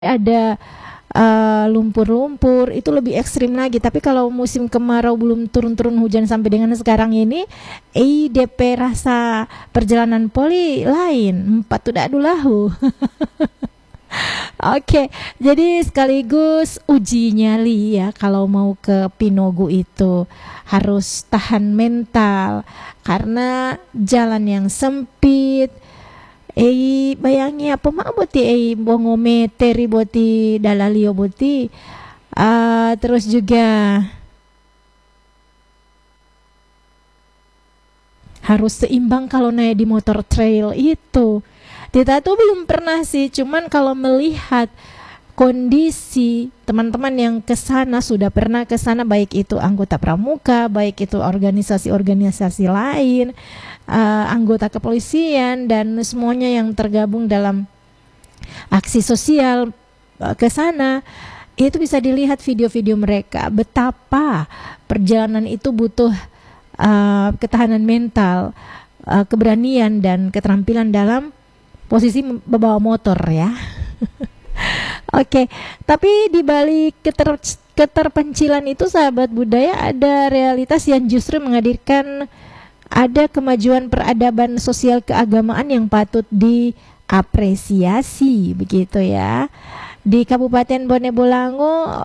ada lumpur-lumpur, itu lebih ekstrim lagi. Tapi kalau musim kemarau belum turun-turun hujan sampai dengan sekarang ini, DP rasa perjalanan poli lain, empat tidak dulahu. Oke, jadi sekaligus uji nyali ya, kalau mau ke Pinogu itu harus tahan mental karena jalan yang sempit. Bayangi apa mak boti bongo meteri boti dalalio boti, terus juga harus seimbang kalau naik di motor trail itu. Kita tuh belum pernah sih, cuman kalau melihat kondisi teman-teman yang ke sana sudah pernah ke sana, baik itu anggota pramuka, baik itu organisasi-organisasi lain, anggota kepolisian dan semuanya yang tergabung dalam aksi sosial ke sana, itu bisa dilihat video-video mereka betapa perjalanan itu butuh ketahanan mental, keberanian dan keterampilan dalam posisi membawa motor ya. Oke, tapi di balik keterpencilan itu sahabat budaya, ada realitas yang justru menghadirkan ada kemajuan peradaban sosial keagamaan yang patut diapresiasi begitu ya. Di Kabupaten Bone Bolango,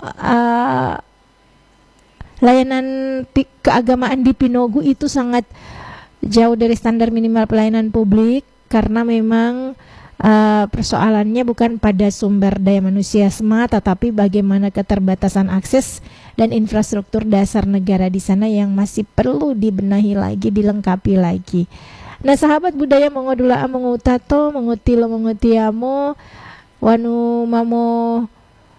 layanan keagamaan di Pinogu itu sangat jauh dari standar minimal pelayanan publik, karena memang persoalannya bukan pada sumber daya manusia semata, tapi bagaimana keterbatasan akses dan infrastruktur dasar negara di sana yang masih perlu dibenahi lagi, dilengkapi lagi. Nah sahabat budaya, mengodula mengutato mengutilo mengutiamo wanu mamo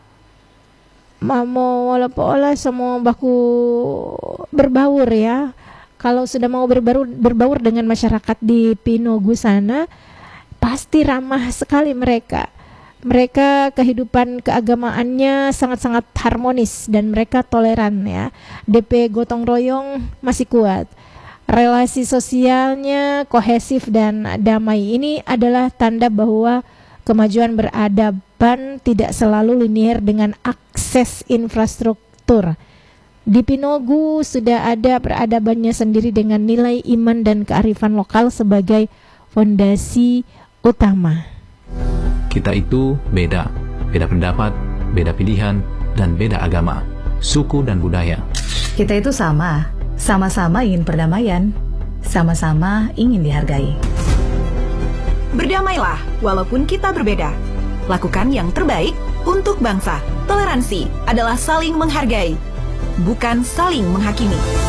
wala olah semua baku berbaur ya. Kalau sudah mau berbaur dengan masyarakat di Pinogu sana, pasti ramah sekali mereka. Mereka kehidupan keagamaannya sangat-sangat harmonis dan mereka toleran ya. DP gotong royong masih kuat. Relasi sosialnya kohesif dan damai. Ini adalah tanda bahwa kemajuan beradaban tidak selalu linier dengan akses infrastruktur. Di Pinogu sudah ada peradabannya sendiri dengan nilai iman dan kearifan lokal sebagai fondasi utama. Kita itu beda pendapat, beda pilihan, dan beda agama, suku dan budaya. Kita itu sama-sama ingin perdamaian, sama-sama ingin dihargai. Berdamailah walaupun kita berbeda. Lakukan yang terbaik untuk bangsa. Toleransi adalah saling menghargai, bukan saling menghakimi.